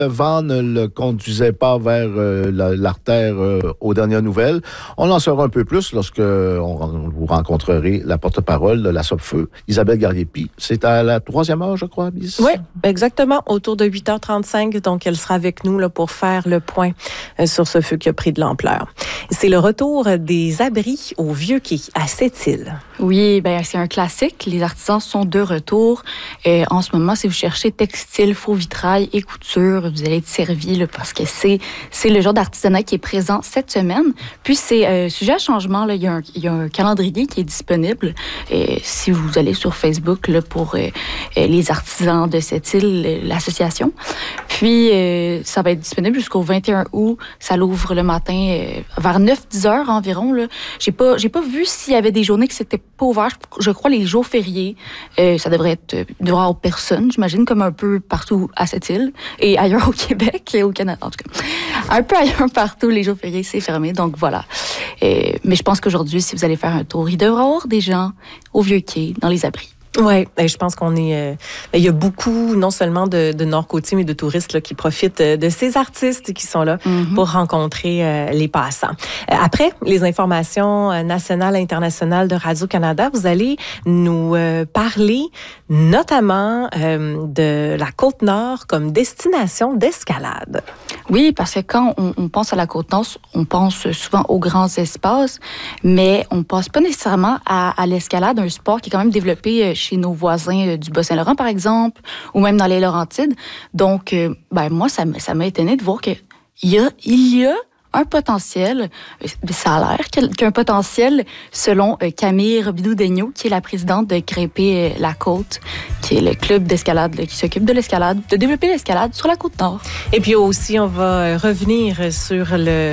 Le vent ne le conduisait pas vers l'artère aux dernières nouvelles. On en saura un peu plus lorsque vous rencontrerez la porte-parole de la Sopfeu, Isabelle Gariepi. C'est à la 3e heure, je crois, Miss? Oui, exactement, autour de 8h35. Donc, elle sera avec nous là, pour faire le point sur ce feu qui a pris de l'ampleur. C'est le retour des abris au Vieux-Quai, à Sept-Îles. Oui, ben c'est un classique. Les artisans sont de retour. En ce moment, si vous cherchez textile, faux vitrail et couture, vous allez être servi là, parce que c'est le genre d'artisanat qui est présent cette semaine. Puis, c'est sujet à changement. Là, il y a un calendrier qui est disponible. Si vous allez sur Facebook là, pour les artisans de cette île, l'association. Puis, ça va être disponible jusqu'au 21 août. Ça l'ouvre le matin vers 9-10 heures environ. Là. J'ai pas vu s'il y avait des journées que c'était pas ouvert. Je crois les jours fériés. Ça devrait avoir personne, j'imagine, comme un peu partout à cette île et ailleurs au Québec et au Canada. En tout cas, un peu ailleurs partout, les jours fériés, c'est fermé. Donc voilà. Mais je pense qu'aujourd'hui, si vous allez faire un tour, il devrait y avoir des gens au Vieux-Quai, dans les abris. Oui, je pense qu'on est... il y a beaucoup, non seulement de Nord-Côtiers, mais de touristes là, qui profitent de ces artistes qui sont là pour rencontrer les passants. Après les informations nationales et internationales de Radio-Canada, vous allez nous parler notamment de la Côte-Nord comme destination d'escalade. Oui, parce que quand on pense à la Côte-Nord, on pense souvent aux grands espaces, mais on ne pense pas nécessairement à l'escalade, un sport qui est quand même développé chez nos voisins du Bas-Saint-Laurent, par exemple, ou même dans les Laurentides. Donc, moi, ça m'a étonné de voir qu'il y a un potentiel, ça a l'air qu'il y a un potentiel selon Camille Robidoux-Daigneault, qui est la présidente de Grimper la Côte, qui est le club d'escalade qui s'occupe de l'escalade, de développer l'escalade sur la Côte-Nord. Et puis aussi, on va revenir sur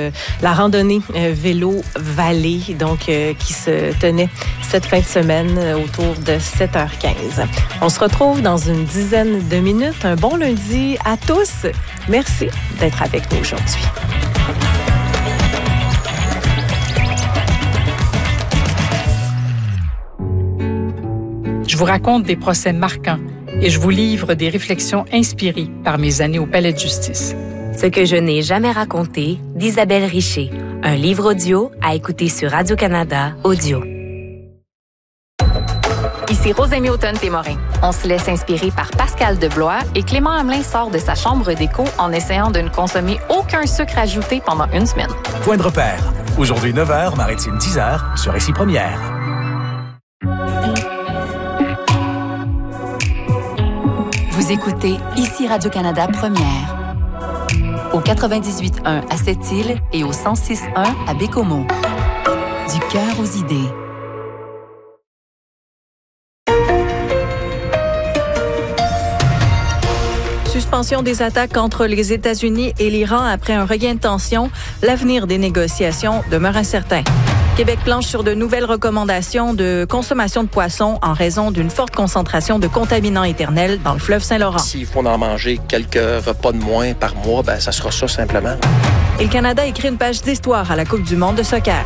la randonnée vélo-vallée, donc qui se tenait cette fin de semaine autour de 7h15. On se retrouve dans une dizaine de minutes. Un bon lundi à tous. Merci d'être avec nous aujourd'hui. Je vous raconte des procès marquants et je vous livre des réflexions inspirées par mes années au Palais de justice. Ce que je n'ai jamais raconté d'Isabelle Richer. Un livre audio à écouter sur Radio-Canada Audio. Ici Rosémie Automne-Témorin. On se laisse inspirer par Pascal Deblois et Clément Hamelin sort de sa chambre d'écho en essayant de ne consommer aucun sucre ajouté pendant une semaine. Point de repère. Aujourd'hui 9h, Maritime 10h, sur Ici Première. Vous écoutez Ici Radio-Canada Première. Au 98.1 à Sept-Îles et au 106.1 à Bécomo. Du cœur aux idées. Suspension des attaques entre les États-Unis et l'Iran après un regain de tension, l'avenir des négociations demeure incertain. Québec planche sur de nouvelles recommandations de consommation de poissons en raison d'une forte concentration de contaminants éternels dans le fleuve Saint-Laurent. S'il faut en manger quelques repas de moins par mois, ça sera ça simplement. Et le Canada écrit une page d'histoire à la Coupe du monde de soccer.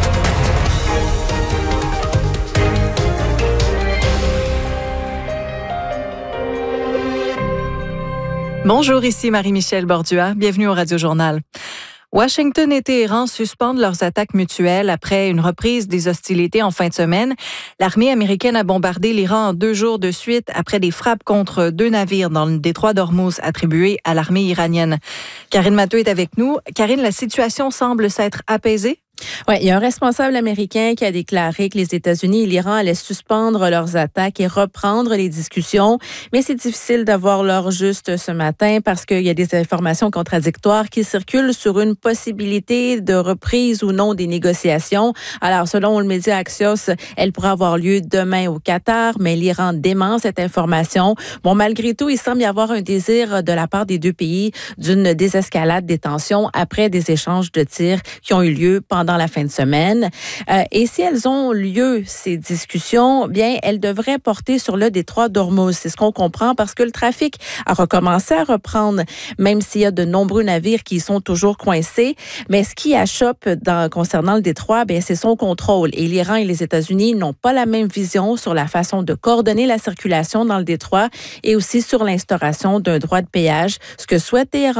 Bonjour, ici Marie-Michel Bordua. Bienvenue au Radio-Journal. Washington et Téhéran suspendent leurs attaques mutuelles après une reprise des hostilités en fin de semaine. L'armée américaine a bombardé l'Iran en 2 jours de suite après des frappes contre 2 navires dans le détroit d'Ormuz attribués à l'armée iranienne. Karine Mathieu est avec nous. Karine, la situation semble s'être apaisée? Oui, il y a un responsable américain qui a déclaré que les États-Unis et l'Iran allaient suspendre leurs attaques et reprendre les discussions. Mais c'est difficile d'avoir l'heure juste ce matin parce qu'il y a des informations contradictoires qui circulent sur une possibilité de reprise ou non des négociations. Alors, selon le média Axios, elle pourrait avoir lieu demain au Qatar, mais l'Iran dément cette information. Bon, malgré tout, il semble y avoir un désir de la part des deux pays d'une désescalade des tensions après des échanges de tirs qui ont eu lieu pendant pendant la fin de semaine. Et si elles ont lieu, ces discussions, bien, elles devraient porter sur le détroit d'Ormuz. C'est ce qu'on comprend parce que le trafic a recommencé à reprendre, même s'il y a de nombreux navires qui sont toujours coincés. Mais ce qui achoppe concernant le détroit, bien, c'est son contrôle. Et l'Iran et les États-Unis n'ont pas la même vision sur la façon de coordonner la circulation dans le détroit et aussi sur l'instauration d'un droit de péage. Ce que souhaite Téhéran,